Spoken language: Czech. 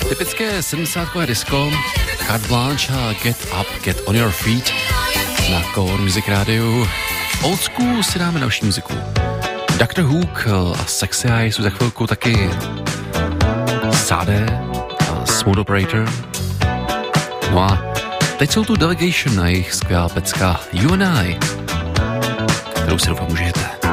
Typické 70kové disco, Carte Blanche a Get Up, Get On Your Feet na Core Music Rádiu. Old school si dáme další muziku. Dr. Hook a Sexy Eye jsou za chvilku taky Sade a Smooth Operator. No a teď jsou tu Delegation na jejich skvělá pecka You and I, kterou si doufám užijete.